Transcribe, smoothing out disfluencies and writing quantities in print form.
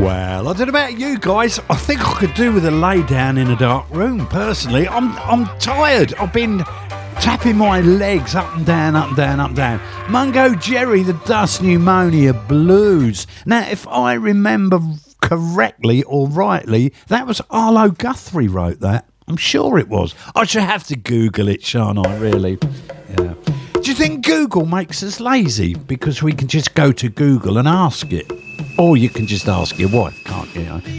Well, I don't know about you guys. I think I could do with a lay down in a dark room. Personally, I'm tired. I've been tapping my legs up and down, up and down, up and down. Mungo Jerry, the Dust Pneumonia Blues. Now, if I remember correctly or rightly, that was Arlo Guthrie wrote that. I'm sure it was. I should have to Google it, shan't I, really? Yeah. Do you think Google makes us lazy because we can just go to Google and ask it? Or you can just ask your wife, can't you?